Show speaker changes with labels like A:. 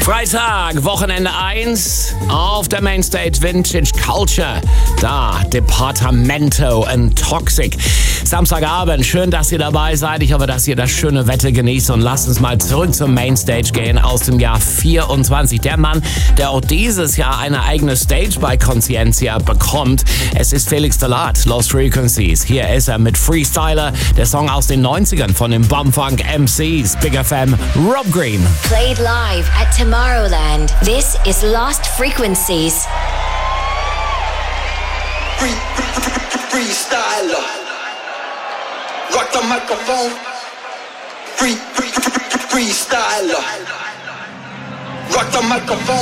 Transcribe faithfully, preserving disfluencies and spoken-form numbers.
A: Freitag, Wochenende eins, auf der Mainstage Vintage Culture. Da, Departamento and Toxic. Samstagabend, schön, dass ihr dabei seid. Ich hoffe, dass ihr das schöne Wetter genießt und lasst uns mal zurück zum Mainstage gehen aus dem Jahr vierundzwanzig. Der Mann, der auch dieses Jahr eine eigene Stage bei Conscientia bekommt. Es ist Felix Delat, Lost Frequencies. Hier ist er mit Freestyler, der Song aus den neunzigern von den Bumfunk M Cs. Big F M, Rob Green.
B: Played live at Tomorrowland. This is Lost Frequencies.
C: Free, free, free, freestyler. Rock the microphone. Free, free, free, freestyler. Rock the microphone.